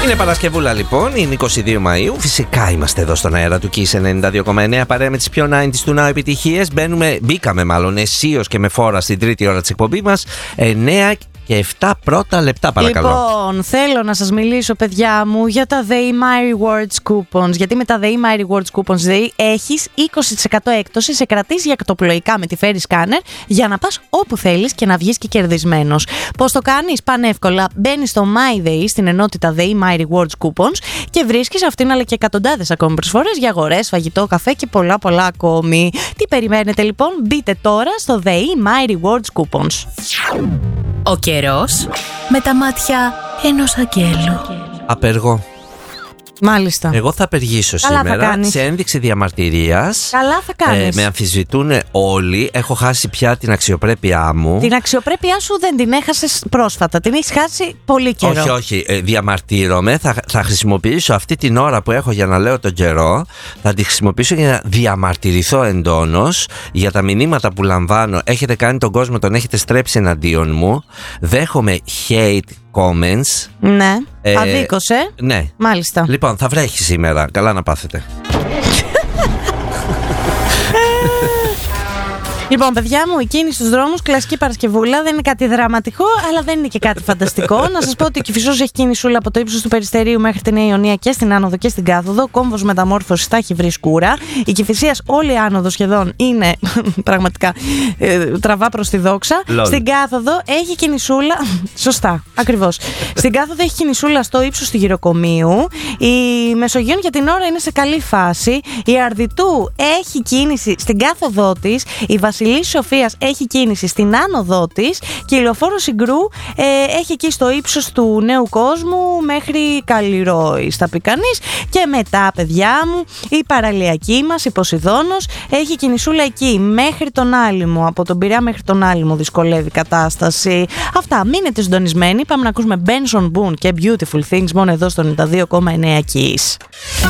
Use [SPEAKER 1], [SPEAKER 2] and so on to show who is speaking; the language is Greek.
[SPEAKER 1] Είναι Παρασκευούλα λοιπόν, είναι 22 Μαΐου. Φυσικά είμαστε εδώ στον αέρα του Kiss 92,9 παρέα με τις πιο 90's του Now επιτυχίες. Μπήκαμε μάλλον αισίως και με φόρα στην τρίτη ώρα της εκπομπής μας. 9 και 7 πρώτα λεπτά, παρακαλώ.
[SPEAKER 2] Λοιπόν, θέλω να σας μιλήσω, παιδιά μου, για τα The My Rewards Coupons. Γιατί με τα The My Rewards Coupons έχεις 20% έκπτωση σε κρατήσεις γαλακτοπλοϊκά με τη Ferry Scanner για να πας όπου θέλεις και να βγεις και κερδισμένος. Πώς το κάνεις? Πανεύκολα. Μπαίνεις στο My Day, στην ενότητα The My Rewards Coupons και βρίσκεις αυτήν αλλά και εκατοντάδες ακόμη προσφορές για αγορές, φαγητό, καφέ και πολλά ακόμη. Τι περιμένετε λοιπόν? Μπείτε τώρα στο The My Rewards Coupons.
[SPEAKER 3] Ο καιρός με τα μάτια ενός αγγέλου.
[SPEAKER 1] Απεργώ.
[SPEAKER 2] Μάλιστα.
[SPEAKER 1] Εγώ θα απεργήσω
[SPEAKER 2] καλά
[SPEAKER 1] σήμερα σε ένδειξη διαμαρτυρίας.
[SPEAKER 2] Καλά θα κάνεις.
[SPEAKER 1] Με αμφισβητούν όλοι. Έχω χάσει πια την αξιοπρέπειά μου.
[SPEAKER 2] Την αξιοπρέπειά σου δεν την έχασες πρόσφατα. Την έχεις χάσει πολύ καιρό.
[SPEAKER 1] Όχι. Διαμαρτύρομαι. Θα χρησιμοποιήσω αυτή την ώρα που έχω για να λέω τον καιρό. Θα τη χρησιμοποιήσω για να διαμαρτυρηθώ εντόνως για τα μηνύματα που λαμβάνω. Έχετε κάνει τον κόσμο, τον έχετε στρέψει εναντίον μου. Δέχομαι hate comments.
[SPEAKER 2] Ναι. Αδίκωσε.
[SPEAKER 1] Ναι.
[SPEAKER 2] Μάλιστα.
[SPEAKER 1] Λοιπόν, θα βρέχει σήμερα. Καλά να πάθετε.
[SPEAKER 2] Λοιπόν, παιδιά μου, η κίνηση στους δρόμους, κλασική Παρασκευούλα, δεν είναι κάτι δραματικό, αλλά δεν είναι και κάτι φανταστικό. Να σας πω ότι ο Κηφισός έχει κινησούλα από το ύψος του Περιστερίου μέχρι τη Νέα Ιωνία και στην άνοδο και στην κάθοδο. Κόμβος μεταμόρφωσης θα έχει βρει σκούρα. Η Κηφισίας, όλη η άνοδο σχεδόν είναι πραγματικά τραβά προς τη δόξα. Στην κάθοδο έχει κινησούλα. Σωστά, ακριβώς. Στην κάθοδο έχει κινησούλα στο ύψος του Γυροκομείου. Η Μεσογείων για την ώρα είναι σε καλή φάση. Η Αρδιτού έχει κίνηση στην κάθοδό της. Η Βασιλής Σοφίας έχει κίνηση στην άνοδό της και η λεωφόρο Συγκρού έχει εκεί στο ύψος του Νέου Κόσμου μέχρι Καλλιρόης, θα πει κανείς. Και μετά, παιδιά μου, η παραλιακή μας, η Ποσειδώνος, έχει κινησούλα εκεί μέχρι τον Άλυμο. Από τον Πειραιά μέχρι τον Άλυμο δυσκολεύει η κατάσταση. Αυτά, μείνετε συντονισμένοι. Πάμε να ακούσουμε Benson Boone και Beautiful Things μόνο εδώ στο 92,9 Kiss.